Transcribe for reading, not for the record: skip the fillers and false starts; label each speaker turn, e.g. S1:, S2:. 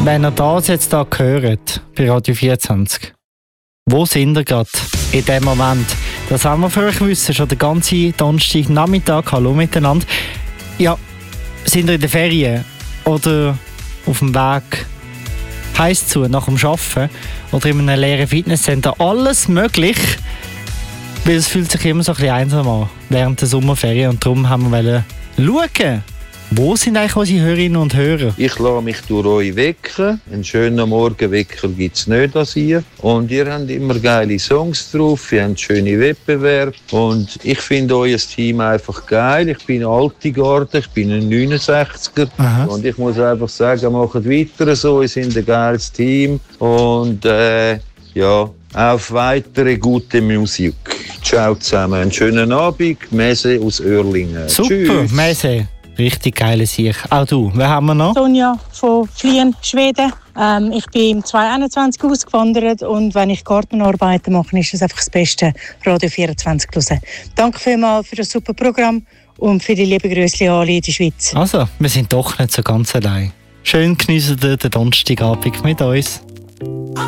S1: Wenn ihr das jetzt da hört, bei Radio 24, wo sind ihr gerade in dem Moment? Das haben wir für euch wissen, schon den ganzen Donnerstag Nachmittag. Hallo miteinander. Ja, sind ihr in den Ferien oder auf dem Weg heisst zu, nach dem Arbeiten oder in einem leeren Fitnesscenter? Alles möglich, weil es fühlt sich immer so ein bisschen einsam an während der Sommerferien und darum haben wir schauen, wo sind eigentlich unsere Hörerinnen und Hörer?
S2: Ich lasse mich durch euch wecken. Einen schönen Morgenwecker gibt es nicht als ihr. Und ihr habt immer geile Songs drauf, ihr habt schöne Wettbewerbe. Und ich finde euer Team einfach geil. Ich bin alte Garde, ich bin ein 69er. Aha. Und ich muss einfach sagen, macht weiter so, ihr seid ein geiles Team. Und ja, auf weitere gute Musik. Ciao zusammen, einen schönen Abend. Mese aus Oerlingen.
S1: Super,
S2: tschüss.
S1: Mese. Richtig geile Sicht. Auch du, wer haben wir noch?
S3: Sonja von Flien, Schweden. Ich bin im 2021 ausgewandert und wenn ich Gartenarbeiten mache, ist das einfach das Beste, Radio 24 hören. Danke vielmals für das super Programm und für die lieben Grüße an alle in der Schweiz.
S1: Also, wir sind doch nicht so ganz allein. Schön geniessen den Donnerstagabend mit uns.